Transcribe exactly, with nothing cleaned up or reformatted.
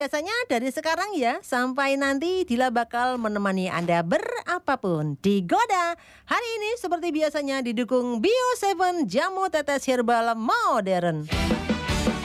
Biasanya dari sekarang ya, sampai nanti Dila bakal menemani Anda berapapun digoda. Hari ini seperti biasanya didukung Bio tujuh Jamu Tetes Herbal Modern.